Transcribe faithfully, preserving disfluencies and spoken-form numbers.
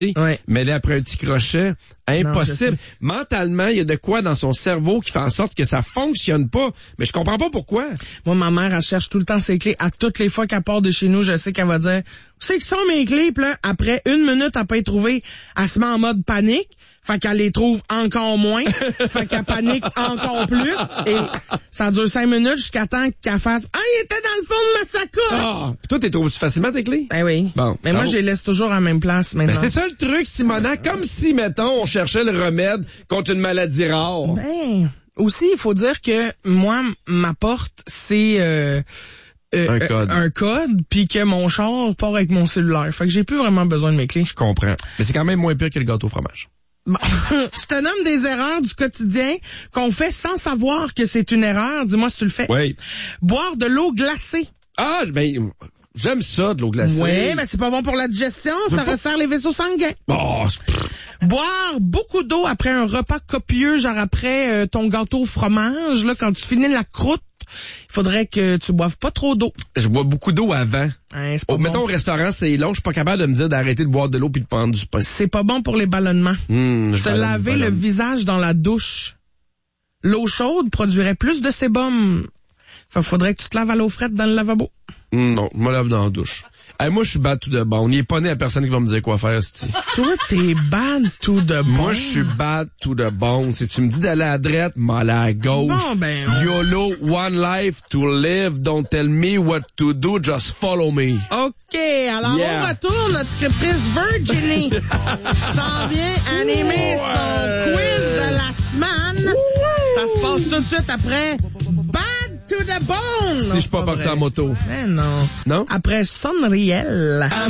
Ouais. Mais là, après un petit crochet, impossible. Non, mentalement, il y a de quoi dans son cerveau qui fait en sorte que ça fonctionne pas. Mais je comprends pas pourquoi. Moi, ma mère, elle cherche tout le temps ses clés. À toutes les fois qu'elle part de chez nous, je sais qu'elle va dire, où c'est que sont mes clés? Puis là, après une minute, elle peut les trouver, elle se met en mode panique. Fait qu'elle les trouve encore moins. Fait qu'elle panique encore plus. Et ça dure cinq minutes jusqu'à temps qu'elle fasse, ah, il était dans le fond de ma sacoche! Ah, puis toi, t'es trouves-tu facilement tes clés? Ben oui. Bon. Mais moi, je les laisse toujours à la même place maintenant. Ben c'est ça le truc, Simona. Comme si, mettons, on cherchait le remède contre une maladie rare. Ben, aussi, il faut dire que moi, ma porte, c'est euh, euh, un code. Un code, puis que mon char part avec mon cellulaire. Fait que j'ai plus vraiment besoin de mes clés. Je comprends. Mais c'est quand même moins pire que le gâteau au fromage. Bon, je te nomme des erreurs du quotidien qu'on fait sans savoir que c'est une erreur. Dis-moi si tu le fais. Oui. Boire de l'eau glacée. Ah, ben, j'aime ça, de l'eau glacée. Oui, mais c'est pas bon pour la digestion, ça resserre les vaisseaux sanguins. Oh, boire beaucoup d'eau après un repas copieux, genre après euh, ton gâteau au fromage, là, quand tu finis la croûte, il faudrait que tu boives pas trop d'eau. Je bois beaucoup d'eau avant. Hein, c'est pas oh, bon. Mettons au restaurant, c'est long, je suis pas capable de me dire d'arrêter de boire de l'eau puis de prendre du pain. C'est pas bon pour les ballonnements. Mmh, Se laver le visage dans la douche. L'eau chaude produirait plus de sébum. Fait, faudrait que tu te laves à l'eau frette dans le lavabo. Mmh, non, je me lave dans la douche. Hey, moi, je suis bad tout de bon. On n'y est pas né à personne qui va me dire quoi faire, c'ti. Toi, t'es bad tout de bon. Moi, je suis bad tout de bon. Si tu me dis d'aller à droite, m'aller à gauche. Bon, ben, on... YOLO, one life to live. Don't tell me what to do, just follow me. OK, alors yeah. On retourne. Notre scriptrice Virginie s'en vient animer son quiz de la semaine. Ouais. Ça se passe tout de suite après Bad to the Bone. Si je suis pas, pas parti en moto. Eh non. Non? Après Sonriel.